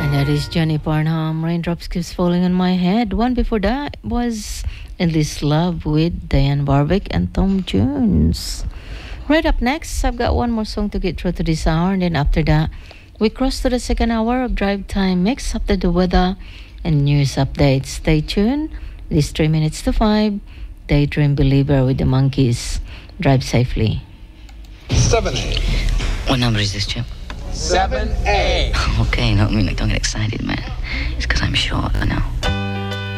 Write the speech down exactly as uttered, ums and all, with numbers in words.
That is Johnny Barnum. Raindrops keeps falling on my head. One before that was Endless Love with Diane Warwick and Tom Jones. Right up next, I've got one more song to get through to this hour, and then after that, we cross to the second hour of Drive Time Mix after the weather and news updates. Stay tuned. It is three minutes to five. Daydream Believer with the Monkeys. Drive safely. seven A. What number is this, Chip? seven A. Okay, no, I mean, like, don't get excited, man. It's because I'm short, I know.